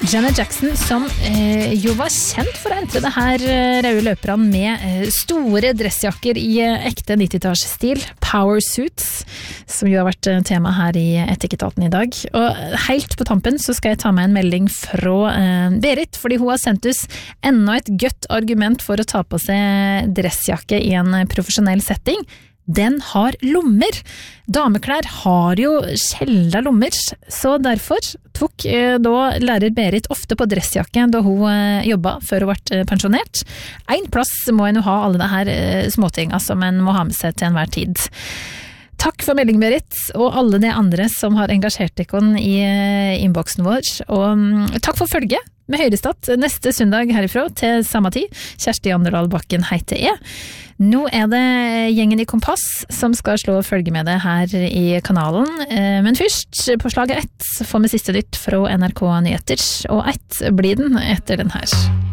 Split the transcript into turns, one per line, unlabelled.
Janet Jackson, som jo var kjent for å entre det her røde løperne med store dressjakker i ekte 90-tallsstil, power suits, som jo har vært tema her i Etikketaten i dag. Og helt på tampen så skal jeg ta med en melding fra Berit, fordi hun har sendt oss enda et godt argument for å ta på seg dressjakke i en profesjonell setting. Den har lommer. Dameklær har jo sjelda lommer, så derfor tok da lærer Berit ofte på dressjakke da hun jobbet før hun ble pensjonert. En plass må en jo ha alle det her småtinga som en må ha med seg til enhver tid. Takk for melding, Berit, og alle de andre som har engasjert dere i innboksen vår. Og takk for følge med Høyrestad neste søndag herifra til samme tid. Kjersti Anderdal Bakken heter jeg. Nå det gjengen i Kompass som skal slå følge med det her i kanalen. Men først, på slaget 1 får vi siste nytt fra NRK Nyheter, og 1 blir den etter den her.